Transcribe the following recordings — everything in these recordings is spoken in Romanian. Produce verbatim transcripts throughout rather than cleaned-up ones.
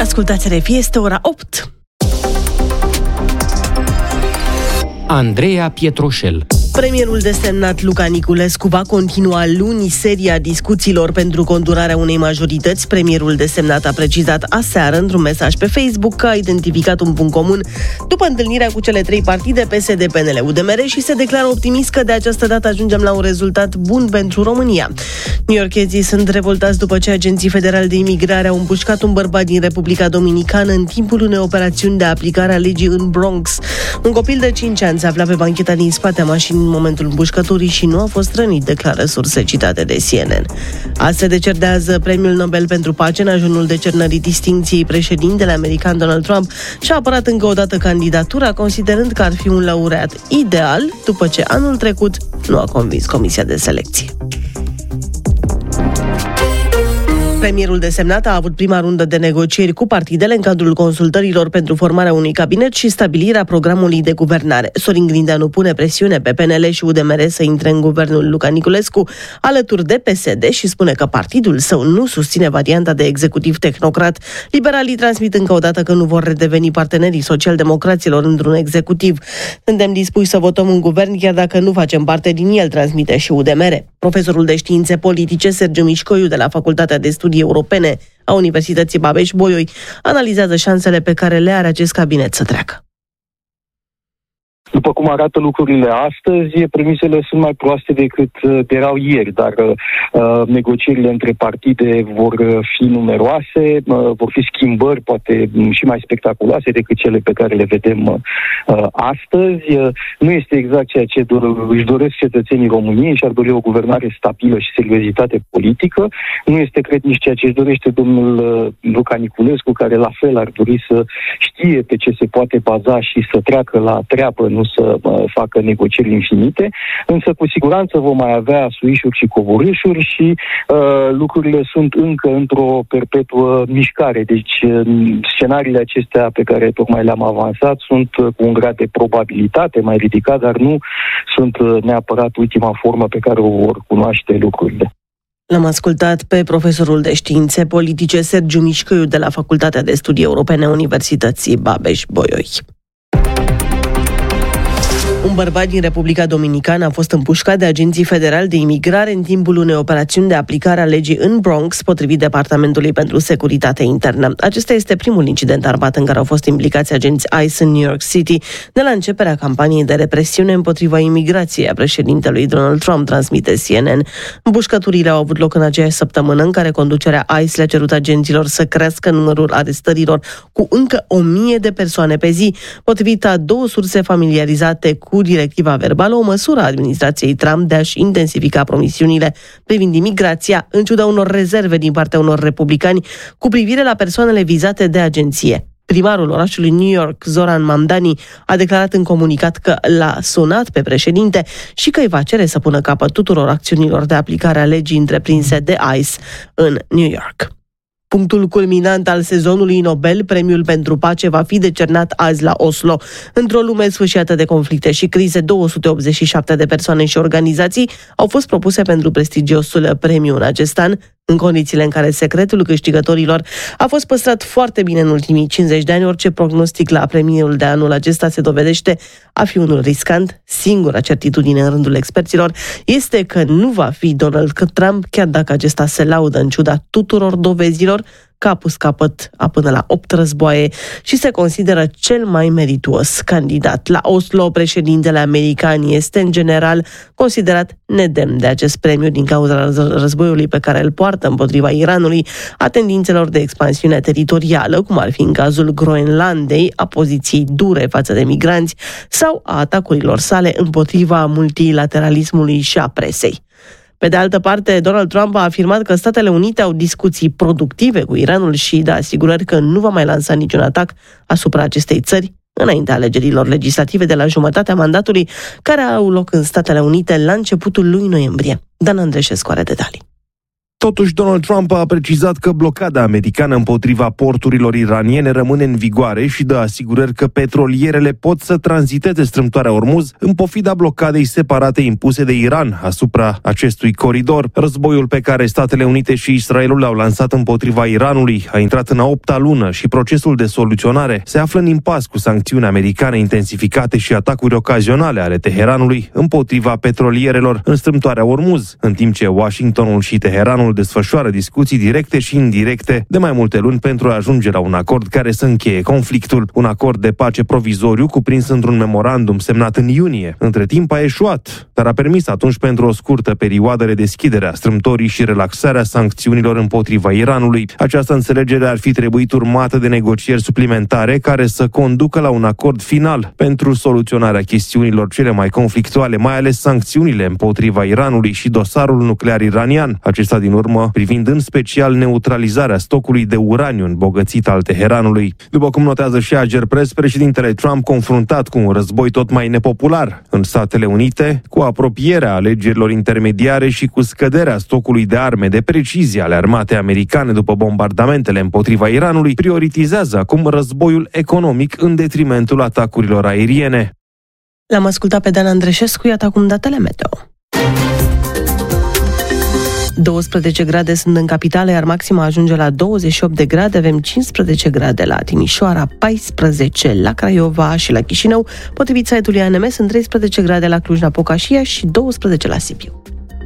Ascultați R F I, este ora opt. Andreea Pietroșel. Premierul desemnat Luca Niculescu va continua luni seria discuțiilor pentru condurarea unei majorități. Premierul desemnat a precizat aseară într-un mesaj pe Facebook că a identificat un punct comun după întâlnirea cu cele trei partide P S D, P N L, U D M R și se declară optimist că de această dată ajungem la un rezultat bun pentru România. New-yorkezii sunt revoltați după ce agenții federali de imigrare au împușcat un bărbat din Republica Dominicană în timpul unei operațiuni de aplicare a legii în Bronx. Un copil de cinci ani se afla pe bancheta din spatea mașinii în momentul împușcăturii și nu a fost rănit, declară surse citate de C N N. Azi se decernează Premiul Nobel pentru Pace în ajunul decernării distincției. Președintele american Donald Trump și-a apărat încă o dată candidatura, considerând că ar fi un laureat ideal, după ce anul trecut nu a convins comisia de selecție. Premierul desemnat a avut prima rundă de negocieri cu partidele în cadrul consultărilor pentru formarea unui cabinet și stabilirea programului de guvernare. Sorin Grindeanu pune presiune pe P N L și U D M R să intre în guvernul Luca Niculescu alături de P S D și spune că partidul său nu susține varianta de executiv tehnocrat. Liberalii transmit încă o dată că nu vor redeveni partenerii social-democraților într-un executiv. Suntem dispuși să votăm un guvern chiar dacă nu facem parte din el, transmite și U D M R. Profesorul de științe politice Sergiu Mișcoiu de la Facultatea de Studii Europene a Universității Babeș-Bolyai analizează șansele pe care le are acest cabinet să treacă. După cum arată lucrurile astăzi, premisele sunt mai proaste decât erau ieri, dar uh, negocierile între partide vor fi numeroase, uh, vor fi schimbări poate și mai spectaculoase decât cele pe care le vedem uh, astăzi. Uh, nu este exact ceea ce do- își doresc cetățenii României și ar dori o guvernare stabilă și seriozitate politică. Nu este, cred, nici ceea ce își dorește domnul uh, Luca Niculescu, care la fel ar dori să știe pe ce se poate baza și să treacă la treabă, nu să uh, facă negocieri infinite, însă cu siguranță vom mai avea suișuri și coborâșuri și uh, lucrurile sunt încă într-o perpetuă mișcare. Deci uh, scenariile acestea pe care tocmai le-am avansat sunt uh, cu un grad de probabilitate mai ridicat, dar nu sunt uh, neapărat ultima formă pe care o vor cunoaște lucrurile. L-am ascultat pe profesorul de științe politice Sergiu Mișcoiu de la Facultatea de Studii Europene a Universității Babeș-Bolyai. Un bărbat din Republica Dominicană a fost împușcat de agenții federali de imigrare în timpul unei operațiuni de aplicare a legii în Bronx, potrivit Departamentului pentru Securitate Internă. Acesta este primul incident armat în care au fost implicați agenți I C E în New York City de la începerea campaniei de represiune împotriva imigrației a președintelui Donald Trump, transmite C N N. Împușcăturile au avut loc în aceeași săptămână în care conducerea I C E le-a cerut agenților să crească numărul arestărilor cu încă o mie de persoane pe zi, potrivit a două surse familiarizate cu directiva verbală, o măsură a administrației Trump de a-și intensifica promisiunile privind imigrația, în ciuda unor rezerve din partea unor republicani cu privire la persoanele vizate de agenție. Primarul orașului New York, Zoran Mamdani, a declarat în comunicat că l-a sunat pe președinte și că îi va cere să pună capăt tuturor acțiunilor de aplicare a legii întreprinse de I C E în New York. Punctul culminant al sezonului Nobel, Premiul pentru Pace, va fi decernat azi la Oslo. Într-o lume sfâșiată de conflicte și crize, două sute optzeci și șapte de persoane și organizații au fost propuse pentru prestigiosul premiu în acest an, în condițiile în care secretul câștigătorilor a fost păstrat foarte bine în ultimii cincizeci de ani. Orice prognostic la premiul de anul acesta se dovedește a fi unul riscant. Singura certitudine în rândul experților este că nu va fi Donald Trump, chiar dacă acesta se laudă în ciuda tuturor dovezilor că a pus capăt a până la opt războaie și se consideră cel mai merituos candidat. La Oslo, președintele american este în general considerat nedemn de acest premiu din cauza războiului pe care îl poartă împotriva Iranului, a tendințelor de expansiune teritorială, cum ar fi în cazul Groenlandei, a poziției dure față de migranți sau a atacurilor sale împotriva multilateralismului și a presei. Pe de altă parte, Donald Trump a afirmat că Statele Unite au discuții productive cu Iranul și dă asigurări că nu va mai lansa niciun atac asupra acestei țări înaintea alegerilor legislative de la jumătatea mandatului, care au loc în Statele Unite la începutul lui noiembrie. Dan Andreșescu are detalii. Totuși, Donald Trump a precizat că blocada americană împotriva porturilor iraniene rămâne în vigoare și dă asigurări că petrolierele pot să tranziteze strâmtoarea Ormuz în pofida blocadei separate impuse de Iran asupra acestui coridor. Războiul pe care Statele Unite și Israelul l-au lansat împotriva Iranului a intrat în a opta lună și procesul de soluționare se află în impas cu sancțiuni americane intensificate și atacuri ocazionale ale Teheranului împotriva petrolierelor în strâmtoarea Ormuz, în timp ce Washingtonul și Teheranul desfășoară discuții directe și indirecte de mai multe luni pentru a ajunge la un acord care să încheie conflictul. Un acord de pace provizoriu cuprins într-un memorandum semnat în iunie. Între timp a eșuat, dar a permis atunci pentru o scurtă perioadă redeschiderea strâmtorii și relaxarea sancțiunilor împotriva Iranului. Această înțelegere ar fi trebuit urmată de negocieri suplimentare care să conducă la un acord final pentru soluționarea chestiunilor cele mai conflictuale, mai ales sancțiunile împotriva Iranului și dosarul nuclear iranian. Acesta din urmă privind în special neutralizarea stocului de uraniu îmbogățit al Teheranului. După cum notează și Agerpres, președintele Trump, confruntat cu un război tot mai nepopular în Statele Unite, cu apropierea alegerilor intermediare și cu scăderea stocului de arme de precizie ale armatei americane după bombardamentele împotriva Iranului, prioritizează acum războiul economic în detrimentul atacurilor aeriene. L-am ascultat pe Dan Andreșescu, iată acum datele meteo. douăsprezece grade sunt în capitală, iar maxima ajunge la douăzeci și opt de grade. Avem cincisprezece grade la Timișoara, paisprezece la Craiova și la Chișinău. Potrivit site-ului A N M, sunt treisprezece grade la Cluj-Napoca și Iași și douăsprezece la Sibiu.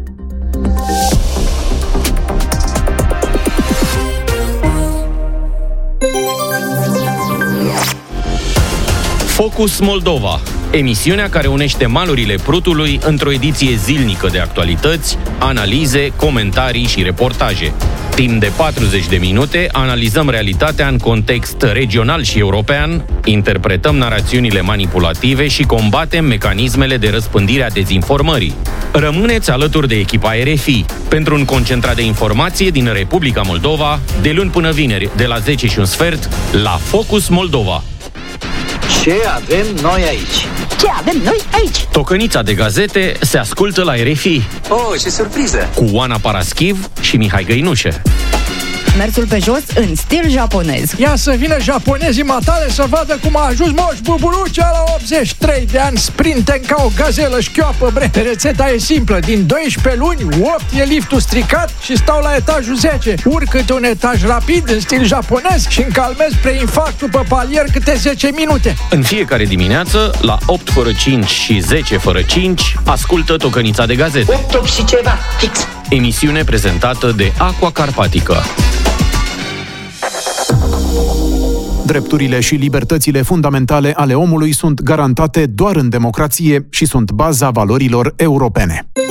Focus Moldova, emisiunea care unește malurile Prutului într-o ediție zilnică de actualități, analize, comentarii și reportaje. Timp de patruzeci de minute analizăm realitatea în context regional și european, interpretăm narațiunile manipulative și combatem mecanismele de răspândire a dezinformării. Rămâneți alături de echipa R F I pentru un concentrat de informație din Republica Moldova, de luni până vineri, de la zece și un sfert, la Focus Moldova. Ce avem noi aici? Ce avem noi aici? Tocănița de gazete se ascultă la R F I. Oh, ce surpriză! Cu Oana Paraschiv și Mihai Găinușe. Mersul pe jos în stil japonez. Ia să vină japonezii matale să vadă cum a ajuns Moș Buburucea la optzeci și trei de ani, sprinten ca o gazelă șchioapă, bre. Rețeta e simplă, din doisprezece luni, opt e liftul stricat și stau la etajul zece. Urc câte un etaj rapid în stil japonez și încalmez preinfarctul pe palier câte zece minute. În fiecare dimineață, la opt fără cinci și zece fără cinci, ascultă Tocănița de gazete. opt, opt și ceva, fix. Emisiune prezentată de Aqua Carpatică. Drepturile și libertățile fundamentale ale omului sunt garantate doar în democrație și sunt baza valorilor europene.